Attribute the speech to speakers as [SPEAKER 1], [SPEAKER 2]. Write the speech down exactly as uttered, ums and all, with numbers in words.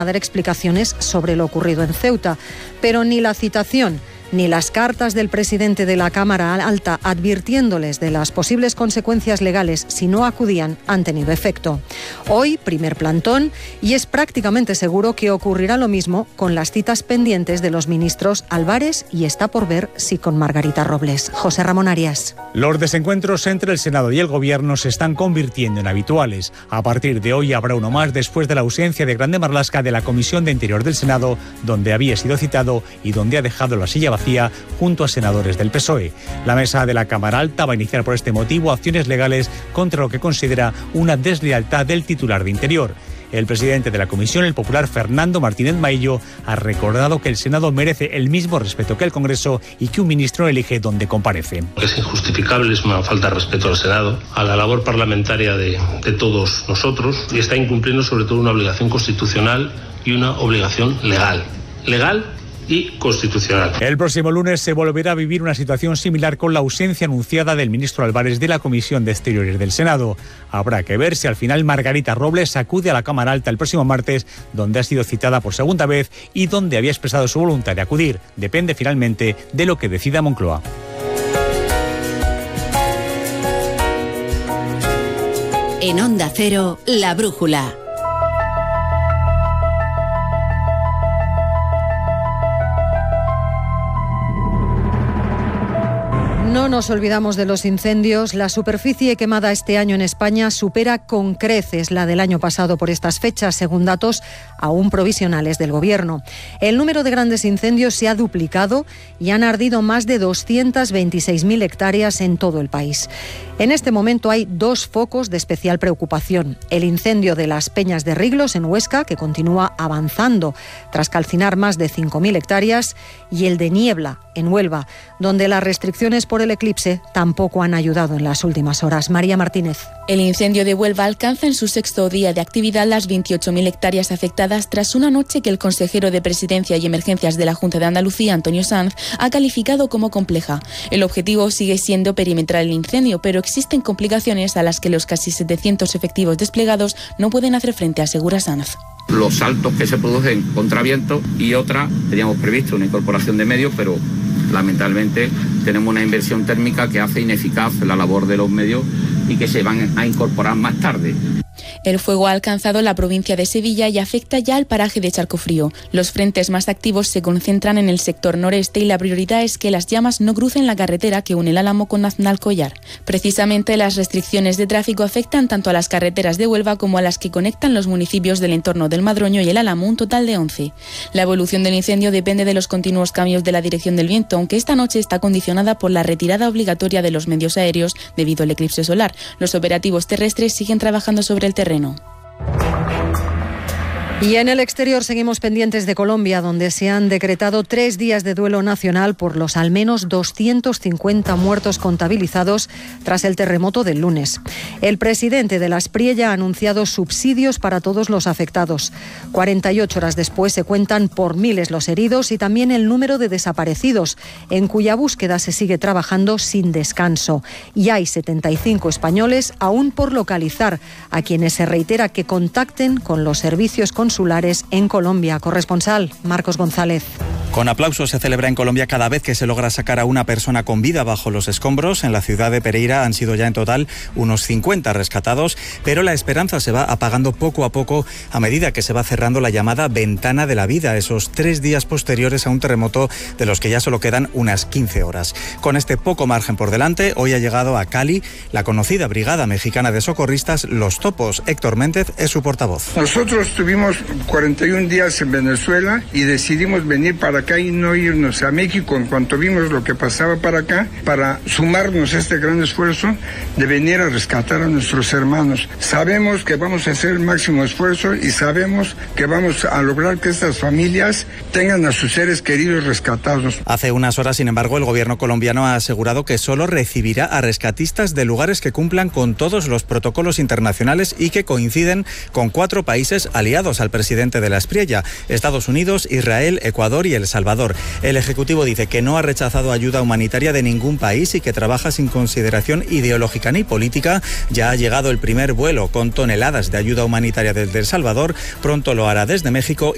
[SPEAKER 1] a dar explicaciones sobre lo ocurrido en Ceuta, pero ni la citación ni las cartas del presidente de la Cámara Alta advirtiéndoles de las posibles consecuencias legales si no acudían han tenido efecto. Hoy, primer plantón, y es prácticamente seguro que ocurrirá lo mismo con las citas pendientes de los ministros Álvarez y está por ver si con Margarita Robles. José Ramón Arias.
[SPEAKER 2] Los desencuentros entre el Senado y el Gobierno se están convirtiendo en habituales. A partir de hoy habrá uno más después de la ausencia de Grande Marlaska de la Comisión de Interior del Senado, donde había sido citado y donde ha dejado la silla vacía junto a senadores del P S O E. La mesa de la Cámara Alta va a iniciar por este motivo acciones legales contra lo que considera una deslealtad del titular de Interior. El presidente de la comisión, el popular Fernando Martínez Maillo, ha recordado que el Senado merece el mismo respeto que el Congreso y que un ministro elige donde comparece.
[SPEAKER 3] Es injustificable, es una falta de respeto al Senado, a la labor parlamentaria de, de todos nosotros, y está incumpliendo sobre todo una obligación constitucional y una obligación legal. Legal y constitucional.
[SPEAKER 2] El próximo lunes se volverá a vivir una situación similar con la ausencia anunciada del ministro Álvarez de la Comisión de Exteriores del Senado. Habrá que ver si al final Margarita Robles acude a la Cámara Alta el próximo martes, donde ha sido citada por segunda vez y donde había expresado su voluntad de acudir. Depende finalmente de lo que decida Moncloa.
[SPEAKER 4] En Onda Cero, La Brújula.
[SPEAKER 1] No nos olvidamos de los incendios. La superficie quemada este año en España supera con creces la del año pasado por estas fechas, según datos aún provisionales del Gobierno. El número de grandes incendios se ha duplicado y han ardido más de doscientas veintiséis mil hectáreas en todo el país. En este momento hay dos focos de especial preocupación. El incendio de las Peñas de Riglos en Huesca, que continúa avanzando tras calcinar más de cinco mil hectáreas, y el de Niebla en Huelva, donde las restricciones por el eclipse tampoco han ayudado en las últimas horas. María Martínez.
[SPEAKER 5] El incendio de Huelva alcanza en su sexto día de actividad las veintiocho mil hectáreas afectadas tras una noche que el consejero de Presidencia y Emergencias de la Junta de Andalucía, Antonio Sanz, ha calificado como compleja. El objetivo sigue siendo perimetrar el incendio, pero existen complicaciones a las que los casi setecientos efectivos desplegados no pueden hacer frente, asegura Sanz.
[SPEAKER 6] Los saltos que se producen contra viento y otra, teníamos previsto una incorporación de medios, pero lamentablemente tenemos una inversión térmica que hace ineficaz la labor de los medios y que se van a incorporar más tarde.
[SPEAKER 5] El fuego ha alcanzado la provincia de Sevilla y afecta ya al paraje de Charcofrío. Los frentes más activos se concentran en el sector noreste y la prioridad es que las llamas no crucen la carretera que une el Álamo con Aznalcóllar. Precisamente las restricciones de tráfico afectan tanto a las carreteras de Huelva como a las que conectan los municipios del entorno del Madroño y el Álamo, un total de once. La evolución del incendio depende de los continuos cambios de la dirección del viento, aunque esta noche está condicionada por la retirada obligatoria de los medios aéreos debido al eclipse solar. Los operativos terrestres siguen trabajando sobre el terreno.
[SPEAKER 1] Y en el exterior seguimos pendientes de Colombia, donde se han decretado tres días de duelo nacional por los al menos doscientos cincuenta muertos contabilizados tras el terremoto del lunes. El presidente de la Aspriella ha anunciado subsidios para todos los afectados. cuarenta y ocho horas después se cuentan por miles los heridos y también el número de desaparecidos, en cuya búsqueda se sigue trabajando sin descanso. Y hay setenta y cinco españoles aún por localizar, a quienes se reitera que contacten con los servicios consulares en Colombia. Corresponsal Marcos González.
[SPEAKER 7] Con aplausos se celebra en Colombia cada vez que se logra sacar a una persona con vida bajo los escombros. En la ciudad de Pereira han sido ya en total unos cincuenta rescatados, pero la esperanza se va apagando poco a poco a medida que se va cerrando la llamada ventana de la vida, esos tres días posteriores a un terremoto de los que ya solo quedan unas quince horas. Con este poco margen por delante, hoy ha llegado a Cali la conocida Brigada Mexicana de Socorristas Los Topos. Héctor Méndez es su portavoz.
[SPEAKER 8] Nosotros tuvimos cuarenta y un días en Venezuela y decidimos venir para acá y no irnos a México en cuanto vimos lo que pasaba para acá, para sumarnos a este gran esfuerzo de venir a rescatar a nuestros hermanos. Sabemos que vamos a hacer el máximo esfuerzo y sabemos que vamos a lograr que estas familias tengan a sus seres queridos rescatados.
[SPEAKER 7] Hace unas horas, sin embargo, el gobierno colombiano ha asegurado que solo recibirá a rescatistas de lugares que cumplan con todos los protocolos internacionales y que coinciden con cuatro países aliados al presidente de la Aspriella: Estados Unidos, Israel, Ecuador y El Salvador. El Ejecutivo dice que no ha rechazado ayuda humanitaria de ningún país y que trabaja sin consideración ideológica ni política. Ya ha llegado el primer vuelo con toneladas de ayuda humanitaria desde El Salvador, pronto lo hará desde México.